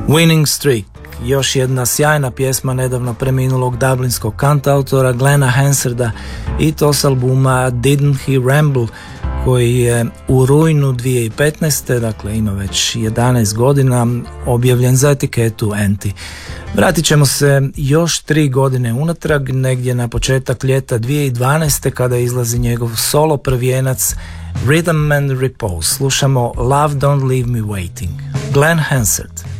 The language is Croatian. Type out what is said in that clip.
Winning Streak, još jedna sjajna pjesma nedavno preminulog dublinskog kantautora Glena Hansarda i to s albuma Didn't He Ramble, koji je u rujnu 2015. dakle ima već 11 godina, objavljen za etiketu Anti. Vratit ćemo se još 3 godine unatrag, negdje na početak ljeta 2012. kada izlazi njegov solo prvijenac Rhythm and Repose. Slušamo Love Don't Leave Me Waiting. Glen Hansard.